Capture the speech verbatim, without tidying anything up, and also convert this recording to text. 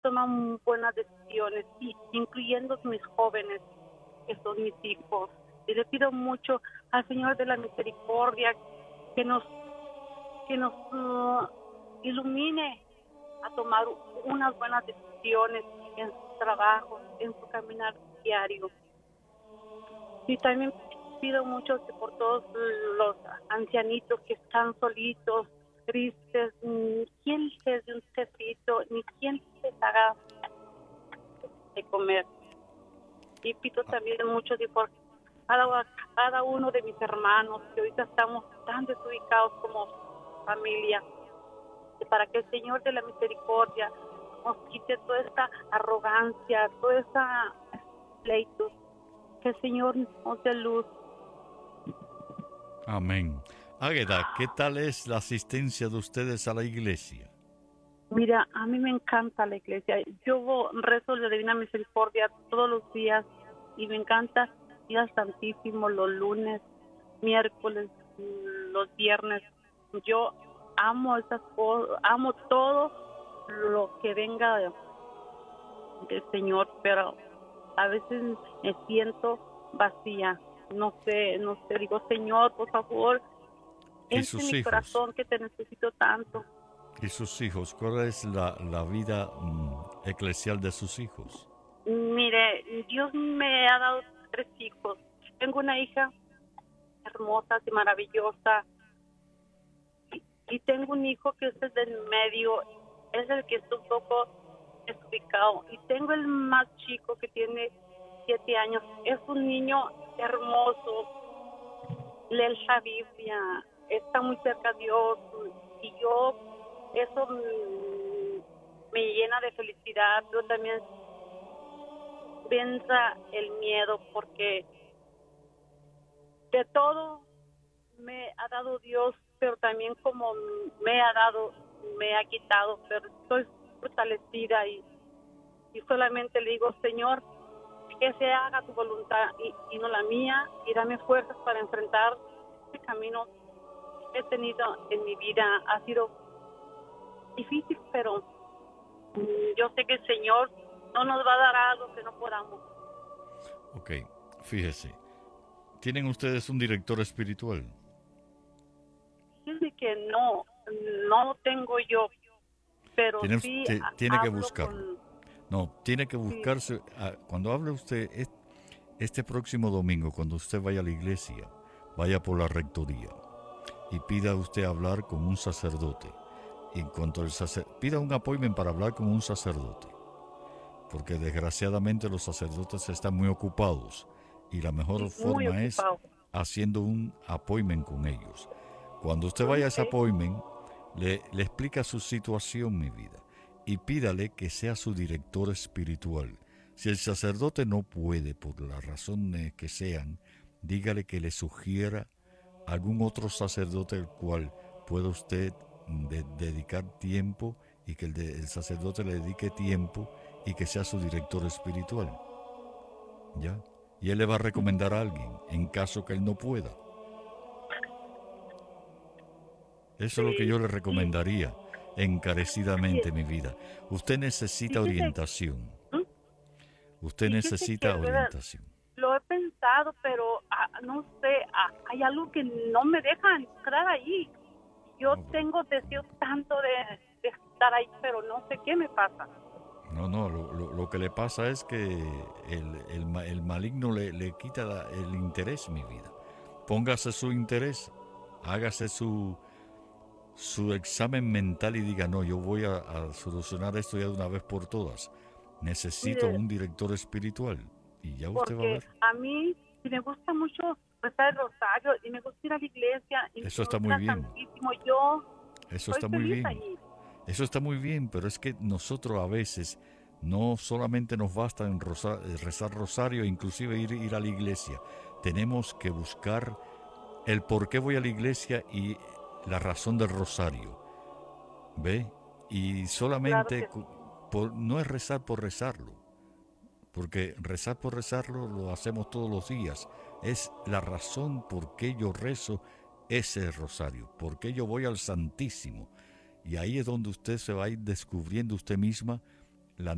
toman buenas decisiones, y incluyendo mis jóvenes, que son mis hijos. Y le pido mucho al Señor de la Misericordia que nos, que nos uh, ilumine a tomar unas buenas decisiones en su trabajo, en su caminar diario. Y también pido mucho que por todos los ancianitos que están solitos, tristes, ¿quién les dé un tecito? Ni quién les haga de comer. Y pido también mucho de por cada, cada uno de mis hermanos, que ahorita estamos tan desubicados como familia, y para que el Señor de la Misericordia nos quite toda esta arrogancia, toda esa pleitos, que el Señor nos dé luz. Amén. Águeda, ¿qué tal es la asistencia de ustedes a la iglesia? Mira, a mí me encanta la iglesia. Yo rezo la Divina Misericordia todos los días y me encanta ir al Santísimo los lunes, miércoles, los viernes. Yo amo esas cosas, amo todo lo que venga de, del Señor, pero a veces me siento vacía. No sé, no sé, digo, Señor, por favor, entra en mi hijos? corazón que te necesito tanto. ¿Y sus hijos? ¿Cuál es la, la vida um, eclesial de sus hijos? Mire, Dios me ha dado tres hijos. Tengo una hija hermosa y maravillosa. Y, y tengo un hijo que es el del medio, es el que está un poco desubicado. Y tengo el más chico que tiene siete años. Es un niño hermoso, lee la Biblia, está muy cerca de Dios. Y yo... eso me llena de felicidad, pero también venza el miedo, porque de todo me ha dado Dios, pero también como me ha dado, me ha quitado, pero estoy fortalecida y, y solamente le digo, Señor, que se haga tu voluntad y, y no la mía, y dame fuerzas para enfrentar este camino que he tenido en mi vida. Ha sido difícil, pero mm, yo sé que el Señor no nos va a dar algo que no podamos. Ok, fíjese, ¿tienen ustedes un director espiritual? Fíjese que no, no tengo yo, pero Tiene, sí t- tiene que buscarlo. con... No, tiene que buscarse. Sí. A, cuando hable usted est, este próximo domingo, cuando usted vaya a la iglesia, vaya por la rectoría y pida usted hablar con un sacerdote. Y en cuanto al sacerdote, pida un appointment para hablar con un sacerdote, porque desgraciadamente los sacerdotes están muy ocupados y la mejor sí, forma es haciendo un appointment con ellos. Cuando usted vaya a ese appointment, le, le explica su situación, mi vida, y pídale que sea su director espiritual. Si el sacerdote no puede, por las razones que sean, dígale que le sugiera algún otro sacerdote al cual pueda usted de dedicar tiempo, y que el, de, el sacerdote le dedique tiempo y que sea su director espiritual, ¿ya? Y él le va a recomendar a alguien en caso que él no pueda. Eso es lo que yo le recomendaría encarecidamente, mi vida. Usted necesita orientación. Usted necesita orientación. Lo he pensado, pero ah, no sé, ah, hay algo que no me deja entrar ahí. Yo no, tengo deseos tanto de, de estar ahí, pero no sé qué me pasa. No, no, lo, lo, lo que le pasa es que el, el, el maligno le, le quita la, el interés, mi vida. Póngase su interés, hágase su, su examen mental y diga, no, yo voy a, a solucionar esto ya de una vez por todas. Necesito Mire, un director espiritual y ya usted va a ver. A mí me gusta mucho rezar el rosario y me gusta ir a la iglesia. Y eso está muy bien. Yo eso está muy bien. Ahí. Eso está muy bien, pero es que nosotros a veces no solamente nos basta en rosa, rezar rosario, inclusive ir, ir a la iglesia. Tenemos que buscar el por qué voy a la iglesia y la razón del rosario. ¿Ve? Y solamente claro sí. por, no es rezar por rezarlo, porque rezar por rezarlo lo hacemos todos los días. Es la razón por qué yo rezo ese rosario, por qué yo voy al Santísimo. Y ahí es donde usted se va a ir descubriendo usted misma